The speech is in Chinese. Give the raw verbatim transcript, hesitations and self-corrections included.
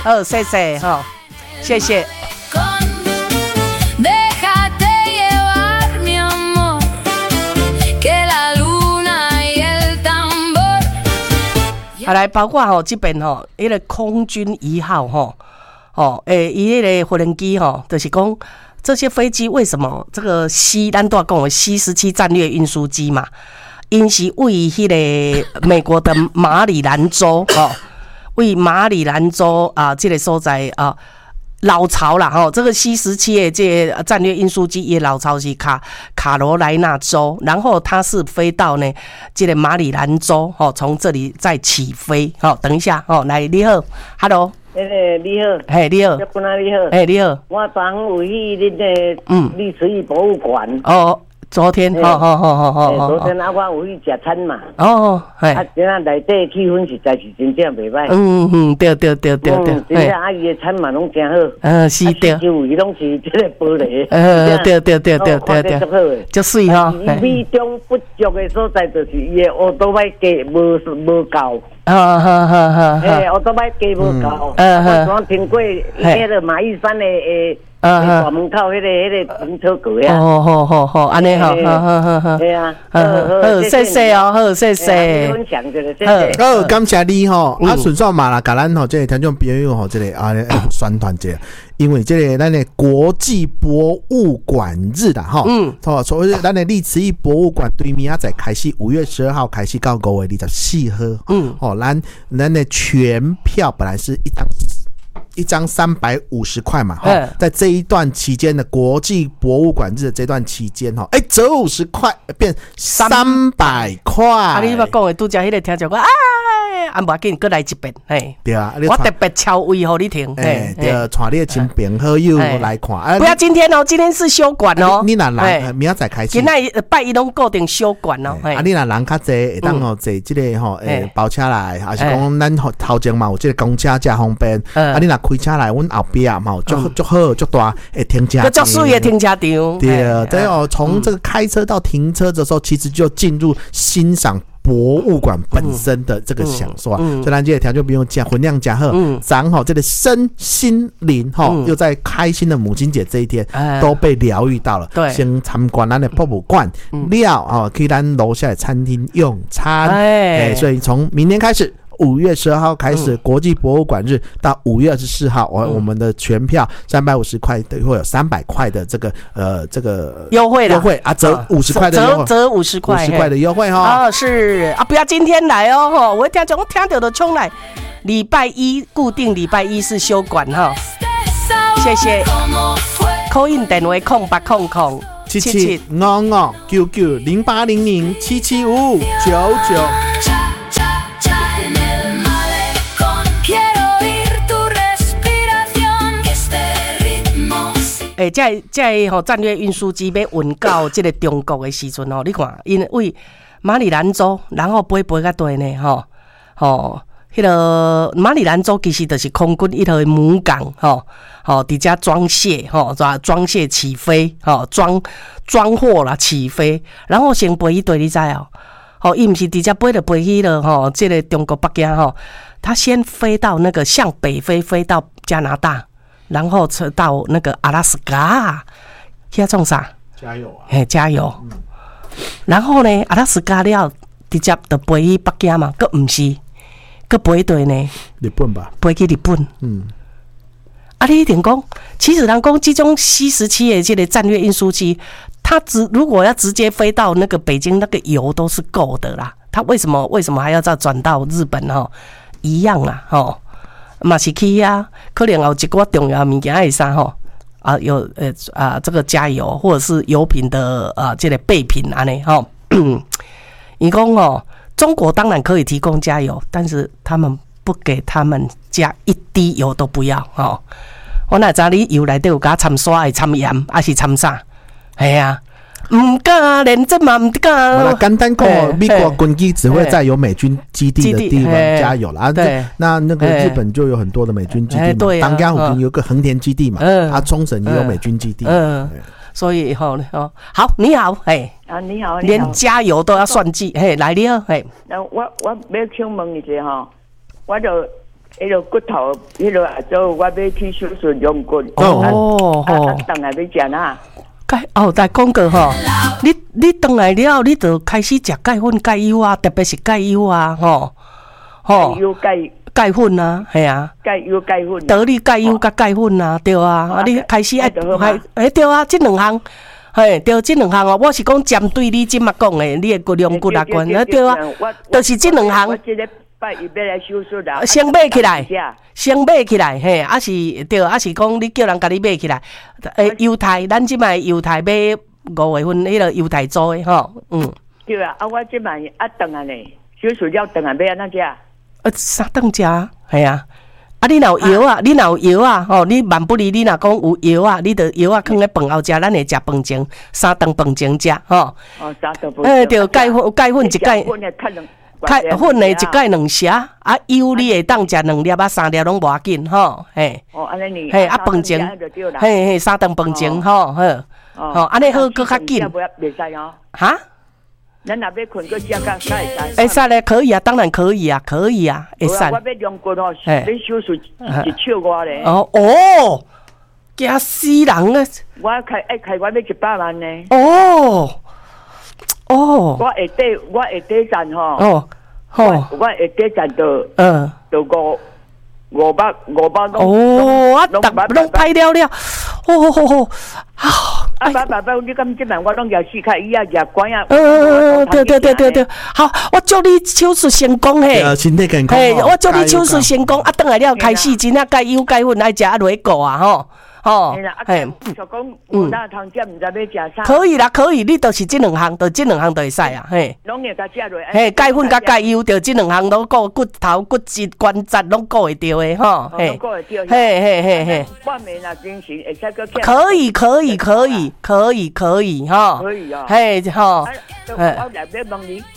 好，谢谢哈，谢谢。好来，包括吼这边吼，迄个空军一号吼，吼诶，伊迄个无人机吼，就是讲这些飞机为什么这个 C 咱都要讲的 C 十七战略运输机嘛，因是位迄个美国的马里兰州吼，为马里兰州啊，这个所在啊。老巢啦吼，这个 C 十七的这个战略运输机也老巢是卡卡罗来纳州，然后它是飞到呢这个马里兰州吼，从这里再起飞吼。等一下吼，来你好 ，Hello， 诶、欸、你好， 嘿你好， 你好， 嘿你好， 我昨有去恁的嗯历史与博物馆哦。昨天，好好好好好。 昨天啊，我有去食餐嘛。 哦，系。 啊，今仔内底气氛实在是真正袂歹。 嗯嗯，对对对对对。 真正阿姨的餐嘛拢真好。 嗯，是对。 周围拢是这个玻璃。 呃，对对对对对对。 足好诶， 足水哈。 美中不足的所在就是伊的乌多摆价无无够。 啊哈哈哈。 诶，乌多摆价无够。 嗯嗯。 我听过迄个马玉山的诶。啊大门口迄个迄个停车格呀！ 哦好好好，安尼好，好好好好。 对啊， 好好谢谢哦，好谢谢。 分享这个，谢谢。 好，感谢你吼。啊，顺便嘛啦，甲咱吼这个听众朋友吼，这个啊宣传者，因为这个咱的国际博物馆日啦吼，嗯，吼，所以咱的历史艺博物馆对明仔载开始，五月十二号开始到五月二十四号，嗯，吼，咱咱的全票本来是一张。一张三百五十块嘛，哈，在这一段期间的国际博物馆日的这段期间，哈，哎，折五十块变三百块。啊， 你捌讲的拄则迄个听着讲，哎，啊，无要紧，再来一遍，嘿， 对啊， 我特别超位互你听， 哎，对，带你的亲朋好友来看。 不要今天哦，今天是休馆哦， 你若人明仔载开始， 今仔拜一拢固定休馆哦， 啊，你若人较济，会当吼坐这个吼，诶，包车来，还是讲咱头前嘛有这个公车真方便，啊，你若开车来，阮后壁嘛有足足好足大诶停车场， 足水的停车场。 对，对哦，从这个开车到停车的时候，其实就进入欣赏博物馆本身的这个享受啊。所以咱这个条件不用加分量加好，咱吼这个身心灵吼，又在开心的母亲节这一天都被疗愈到了。 对， 先参观咱的博物馆，了哦，去咱楼下的餐厅用餐。哎，所以从明天开始。五月十二号开始，国际博物馆日到五月二十四号，我、嗯、我们的全票三百五十块，等于会有三百块的这个呃这个优惠优惠啊，折五十块的优惠， 折五十块， 五十块的优惠哈。 哦，是啊，不要今天来哦哈，我听讲我听到的冲来，礼拜一固定礼拜一是休馆哈，谢谢。call in 电话空八空空七七五五九九零八零零七七五五九九。 诶、欸，这这吼战略运输机要运到这个中国的时阵吼，你看，因为马里兰州，然后飞飞到对呢，吼吼，迄、那个马里兰州其实就是空军一个母港，吼吼，伫遮装卸，吼装卸起飞，吼装装货啦起飞，然后先飞去对你知哦，吼，伊毋是直接飞就飞去了，吼，这个中国北京吼，他先飞到那个向北飞，飞到加拿大。然后车到那个阿拉斯加，现在创啥？ 加油啊！ 嘿，加油！嗯、然后呢，阿拉斯加了直接就飞去北京嘛，佫唔是，佫飞对呢？ 日本吧？ 飞去日本。嗯。啊，你一定讲，其实人讲这种 C 十七的这个战略运输机，它直如果要直接飞到那个北京，那个油都是够的啦。它为什么为什么还要再转到日本哦？一样啦，吼。嘛是去啊，可能有一个重要的物件是啥吼啊？有呃啊，这个加油或者是油品的啊，这个备品安尼吼。你讲哦，中国当然可以提供加油，但是他们不给他们加一滴油都不要吼。我哪知你油内底有加掺沙、掺盐，还是掺啥？系啊。唔敢，连这嘛唔敢。 好了，简单讲，美国军机只会在有美军基地的地方加油了啊。对，那那个日本就有很多的美军基地嘛，当家虎有个横田基地嘛，啊，冲绳也有美军基地。嗯， 所以以后哦，好，你好，哎， 啊，你好， 连加油都要算计，嘿，来你好，嘿。 那我我要请问一下哈，我就迄个骨头，迄个啊，做我要去手术用骨。 哦吼， 啊，等下要食哪？ 钙哦，来讲过吼，你你倒来了，你就开始食钙粉、钙油啊，特别是钙油啊，吼吼。 有钙钙粉啊，系啊。 钙油钙粉。 得力钙油甲钙粉啊，对啊，啊你开始爱还诶对啊，即两项。嘿，对，即两项哦，我是讲针对你即马讲诶，你诶骨量骨力关，啊对啊，就是即两项。 我即个拜伊要来手术啦， 先买起来，先买起来，嘿，啊是对，啊是讲你叫人甲你买起来，诶，犹太，咱即摆犹太买五月份迄个犹太做诶吼，嗯。 对啊，啊我即摆啊顿下呢，手术了顿下要安怎食？ 呃，三顿食，系啊。啊，你若有药啊，你若有药啊，吼，你万不离你若讲有药啊，你着药啊放咧饭后食，咱会食饭前三顿饭前食，吼。 哦，三顿饭。 诶，着钙粉，钙粉一钙，钙粉诶一钙两匙，啊油你会当食两粒啊三粒拢无要紧，吼，嘿。 哦，安尼呢。 嘿，啊饭前，嘿嘿，三顿饭前，吼，好，吼，安尼好佫较紧。 袂使哦。 哈？ 咱若要困，佫食甲使会使？ 会使咧，可以啊，当然可以啊，可以啊，会使。 我要用骨哦，要手术一triệu外咧。 哦哦，惊死人啊！ 我开爱开我要一百万呢。 哦哦。 我下底我下底赚吼。 哦吼。 我下底赚到。 嗯。 到五五百五百拢。 哦，啊，逐拢歹了了。哦吼吼，好。 啊，爸爸爸，你咁即摆我拢也试开，伊也也管啊。 嗯嗯嗯，对对对对对，好，我祝你手术成功嘿。 身体健康。 嘿，我祝你手术成功，啊，等来了开始真啊，钙油钙粉爱食啊，落个啊吼。哦， 嘿，就讲有哪通食，唔知要食啥。 可以啦，可以，你就是这两项，就这两项就会使啊，嘿。 拢会甲食落。 嘿，钙粉甲钙油，就这两项拢顾骨头、骨质、关节拢顾会着的吼， 嘿。顾会着。 嘿嘿嘿嘿。 半暝若精神，会使个。 可以，可以，可以，可以，可以，哈。 可以啊。 嘿，哈。 我来要问你。